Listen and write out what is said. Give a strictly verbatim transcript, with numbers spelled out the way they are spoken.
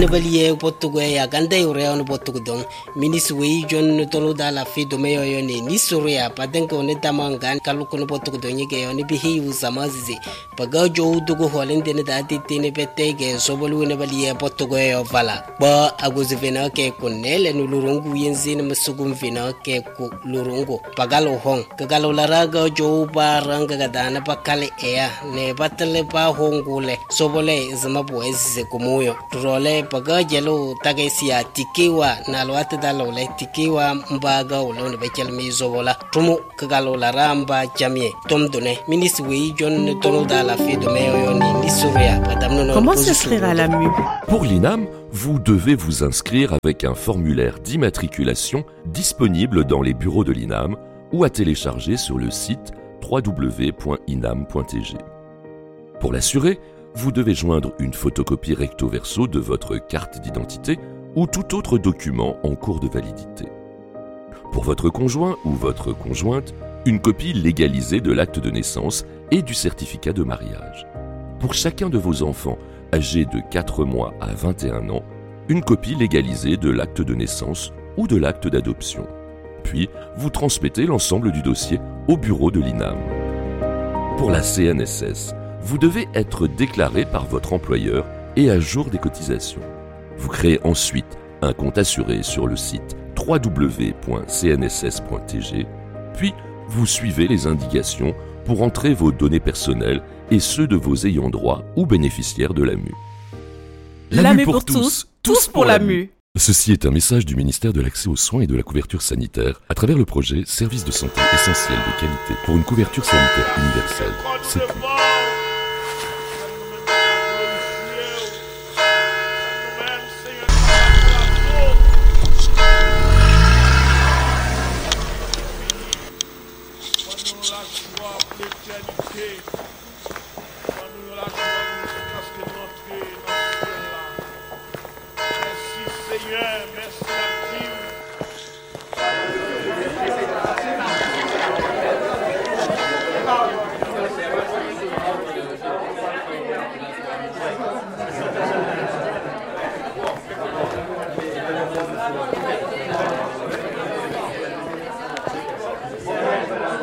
ne baliye pottugo ya ganda yure on pottugo don ministre wi jon tolo dala fi do meyo yoni ni surya padenko ne tamangan kaluko no pottugo don yige yoni bi hiu samazi paga jo dugo holende ne dati tine petege sobolu ne baliye pottugo yo vala ba aguzi vena ke kunele no lurungu yenzi ne masugum vena ke ku lurungu pagalo hong kagalo laraga jo baranga gadana pakale eya ne batale pa hongule sobole zamabu eze kumuyo role paga jelo tagesia tikiwa na lwate dalole tikiwa mbaga ulone bekel mizobola tumu kagalo laramba jamie tomdone ministre wi jon tono dala fi do meyo ni nisouria padamno. Comment s'inscrire à l'A M U? Pour l'I N A M, vous devez vous inscrire avec un formulaire d'immatriculation disponible dans les bureaux de l'I N A M ou à télécharger sur le site w w w point inam point t g. Pour l'assurer, vous devez joindre une photocopie recto verso de votre carte d'identité ou tout autre document en cours de validité. Pour votre conjoint ou votre conjointe, une copie légalisée de l'acte de naissance et du certificat de mariage. Pour chacun de vos enfants âgés de quatre mois à vingt et un ans, une copie légalisée de l'acte de naissance ou de l'acte d'adoption. Puis, vous transmettez l'ensemble du dossier au bureau de l'I N A M. Pour la C N S S, vous devez être déclaré par votre employeur et à jour des cotisations. Vous créez ensuite un compte assuré sur le site w w w point c n s s point t g, puis vous suivez les indications pour entrer vos données personnelles et ceux de vos ayants droit ou bénéficiaires de l'A M U. L'A M U pour tous, tous pour l'A M U. Ceci est un message du ministère de l'Accès aux soins et de la couverture sanitaire à travers le projet Services de santé essentiels de qualité pour une couverture sanitaire universelle. C'est tout. Seigneur, merci.